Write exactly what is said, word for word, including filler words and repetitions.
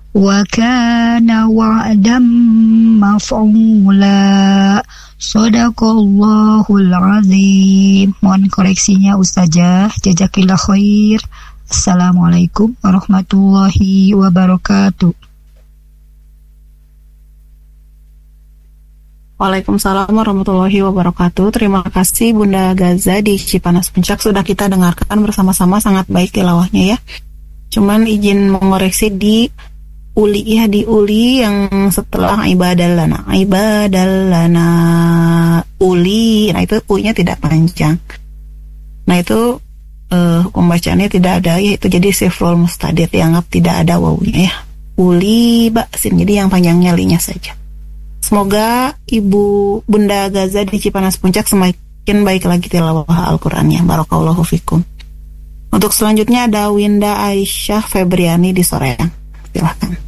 wa kana wa'dan maf'ula. Shadaqallahul azim. Mohon koreksinya Ustazah. Jazakillah khair. Assalamualaikum warahmatullahi wabarakatuh. Waalaikumsalam warahmatullahi wabarakatuh. Terima kasih Bunda Gaza di Cipanas Puncak, sudah kita dengarkan bersama-sama, sangat baik tilawahnya ya. Cuman izin mengoreksi di uli ya, di uli yang setelah ibadallana, ibadallana uli, nah itu u-nya tidak panjang. Nah itu uh, hukum bacaannya tidak ada ya, itu jadi sifrul mustadir, dianggap tidak ada wawunya ya. Uli baksin, jadi yang panjangnya linya saja. Semoga Ibu Bunda Gaza di Cipanas Puncak semakin baik lagi tilawah Al-Qur'annya. Barakallahu fikum. Untuk selanjutnya ada Winda Aisyah Febriani di Soreang. Silakan.